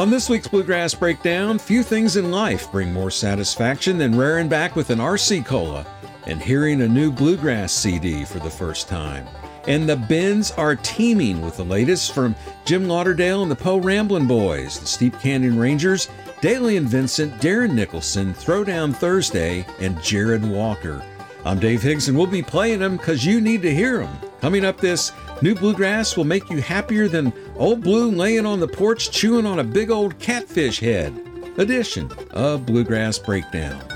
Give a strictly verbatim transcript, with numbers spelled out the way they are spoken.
On this week's Bluegrass Breakdown, few things in life bring more satisfaction than raring back with an R C Cola and hearing a new Bluegrass C D for the first time. And the Bends are teeming with the latest from Jim Lauderdale and the Poe Ramblin' Boys, the Steep Canyon Rangers, Daly and Vincent, Darren Nicholson, Throwdown Thursday, and Jared Walker. I'm Dave Higgs, and we'll be playing them because you need to hear them. Coming up, this new bluegrass will make you happier than Old Blue laying on the porch chewing on a big old catfish head. Edition of Bluegrass Breakdown.